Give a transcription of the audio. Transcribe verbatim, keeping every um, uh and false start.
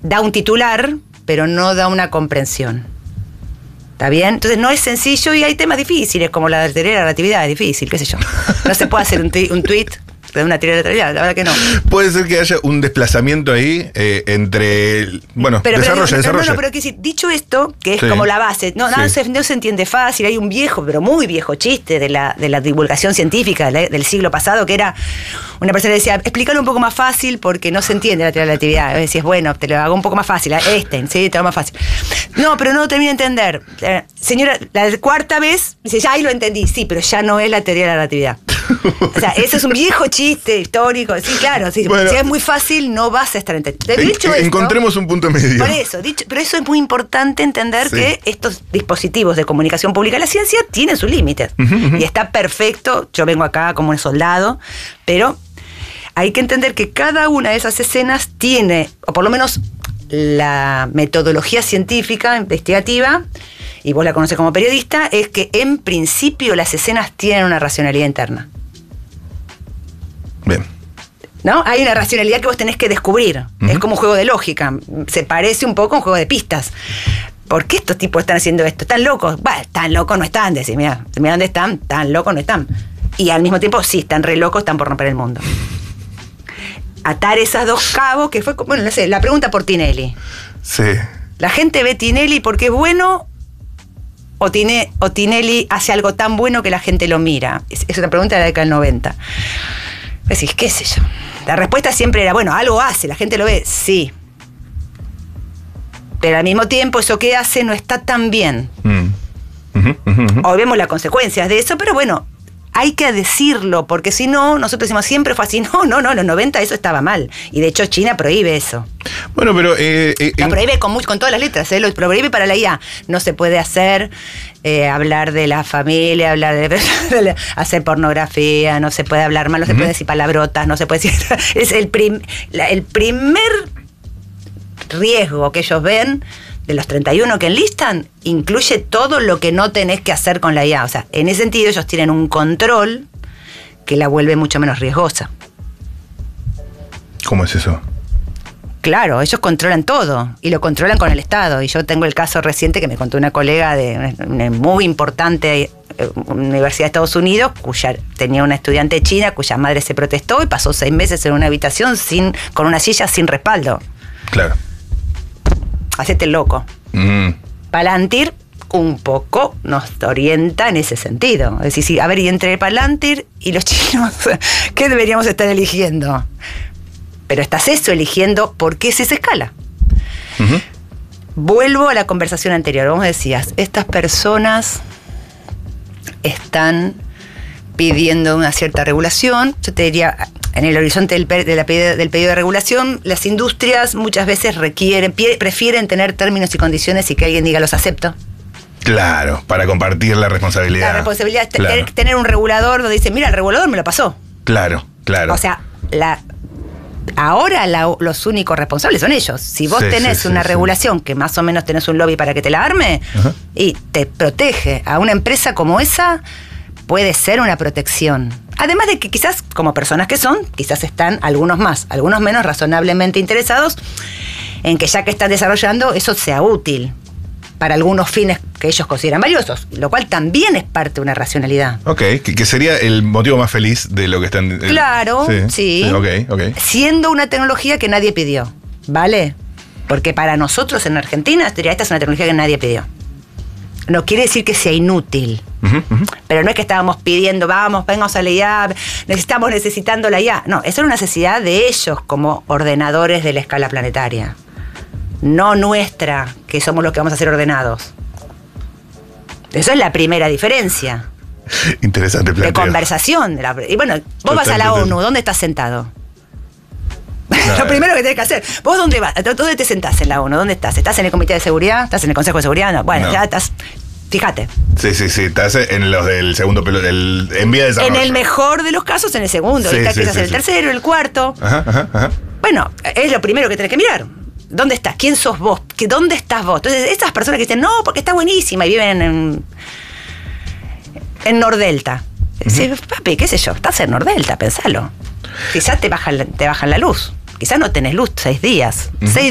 da un titular, pero no da una comprensión. ¿Está bien? Entonces no es sencillo y hay temas difíciles, como la teoría de la relatividad, es difícil, qué sé yo. No se puede hacer un, t- un tweet de una teoría de la relatividad, la verdad que no. Puede ser que haya un desplazamiento ahí eh, entre... Bueno, pero, desarrolla, pero, desarrolla. No, no, pero que decir, dicho esto, que es Sí. como la base, no, no, Sí. se, no se entiende fácil, hay un viejo, pero muy viejo chiste de la, de la divulgación científica de la, del siglo pasado, que era, una persona que decía, explícalo un poco más fácil porque no se entiende la teoría de la relatividad. Y decías, bueno, te lo hago un poco más fácil, Einstein, sí, te lo hago más fácil. No, pero no lo termino de entender. Eh, señora, la cuarta vez, dice, ya ahí lo entendí, sí, pero ya no es la teoría de la relatividad. O sea, ese es un viejo chiste histórico. Sí, claro, sí, bueno, si es muy fácil, no vas a estar entendiendo. En, Dicho encontremos esto, un punto medio. Por eso, dicho, pero eso es muy importante entender sí. que estos dispositivos de comunicación pública, la ciencia, tienen sus límites. Uh-huh, uh-huh. Y está perfecto, yo vengo acá como un soldado, pero hay que entender que cada una de esas escenas tiene, o por lo menos la metodología científica, investigativa, y vos la conocés como periodista, es que en principio las escenas tienen una racionalidad interna. Bien. ¿No? Hay una racionalidad que vos tenés que descubrir. Uh-huh. Es como un juego de lógica. Se parece un poco a un juego de pistas. ¿Por qué estos tipos están haciendo esto? ¿Están locos? Bueno, tan locos no están. Decís, mira, mira dónde están, tan locos no están. Y al mismo tiempo, sí, están re locos, están por romper el mundo. Atar esas dos cabos, que fue, bueno, no sé, la pregunta por Tinelli. Sí. La gente ve Tinelli porque es bueno o, Tine, o Tinelli hace algo tan bueno que la gente lo mira. Es, es una pregunta de la década del noventa. Decís, qué sé yo. La respuesta siempre era, bueno, algo hace, la gente lo ve, sí. Pero al mismo tiempo, eso que hace no está tan bien. Mm. Uh-huh, uh-huh. O vemos las consecuencias de eso, pero bueno, hay que decirlo, porque si no, nosotros decimos siempre fue así. No, no, no, en los noventa eso estaba mal. Y de hecho China prohíbe eso. Bueno, pero... Eh, eh, lo prohíbe con, con todas las letras, ¿eh? Lo prohíbe para la I A. No se puede hacer, eh, hablar de la familia, hablar de, de hacer pornografía, no se puede hablar mal, no se uh-huh. puede decir palabrotas, no se puede decir... Es el, prim, la, el primer riesgo que ellos ven... de los treinta y uno que enlistan, incluye todo lo que no tenés que hacer con la I A. O sea, en ese sentido ellos tienen un control que la vuelve mucho menos riesgosa. ¿Cómo es eso? Claro, ellos controlan todo y lo controlan con el Estado. Y yo tengo el caso reciente que me contó una colega de una muy importante universidad de Estados Unidos, cuya tenía una estudiante china cuya madre se protestó y pasó seis meses en una habitación sin, con una silla sin respaldo. Claro. Hacete el loco. Mm. Palantir un poco nos orienta en ese sentido. Es decir, sí, a ver, y entre Palantir y los chinos, ¿qué deberíamos estar eligiendo? Pero estás eso eligiendo porque es esa escala. Uh-huh. Vuelvo a la conversación anterior. Vos decías, estas personas están pidiendo una cierta regulación. Yo te diría, en el horizonte del, de la pedido, del pedido de regulación, las industrias muchas veces requieren, prefieren tener términos y condiciones y que alguien diga los acepto. Claro, para compartir la responsabilidad. La responsabilidad es claro. tener, tener un regulador donde dice, mira, el regulador me lo pasó. Claro, claro. O sea, la, ahora la, los únicos responsables son ellos. Si vos sí, tenés sí, una sí, regulación sí. que más o menos tenés un lobby para que te la arme, uh-huh. y te protege a una empresa como esa, puede ser una protección. Además de que quizás, como personas que son, quizás están algunos más, algunos menos razonablemente interesados en que ya que están desarrollando, eso sea útil para algunos fines que ellos consideran valiosos, lo cual también es parte de una racionalidad. Ok, que, que sería el motivo más feliz de lo que están... El, claro, sí. sí. sí okay, okay. Siendo una tecnología que nadie pidió, ¿vale? Porque para nosotros en Argentina, esta es una tecnología que nadie pidió. No quiere decir que sea inútil. Uh-huh, uh-huh. Pero no es que estábamos pidiendo, vamos, vengamos a la I A, necesitamos necesitando la I A. No, eso era una necesidad de ellos como ordenadores de la escala planetaria. No nuestra, que somos los que vamos a ser ordenados. Eso es la primera diferencia. Interesante planteo. De conversación. De la, y bueno, vos Totalmente. vas a la ONU, ¿dónde estás sentado? No, lo primero que tenés que hacer. ¿Vos dónde vas? ¿Dónde te sentás en la ONU? ¿Dónde estás? ¿Estás en el Comité de Seguridad? ¿Estás en el Consejo de Seguridad? No. Bueno, no. ya estás... Fíjate. Sí, sí, sí. Estás en los del segundo pelotón, en vía de desarrollo. En el mejor de los casos, en el segundo. Sí, estás sí, quizás sí, en el sí. tercero, el cuarto. Ajá, ajá, ajá. Bueno, es lo primero que tenés que mirar. ¿Dónde estás? ¿Quién sos vos? ¿Dónde estás vos? Entonces, esas personas que dicen, no, porque está buenísima y viven en, en Nordelta. Uh-huh. Sí, papi, qué sé yo, estás en Nordelta, pensalo. Quizás te bajan, te bajan la luz. Quizás no tenés luz seis días. Uh-huh. Seis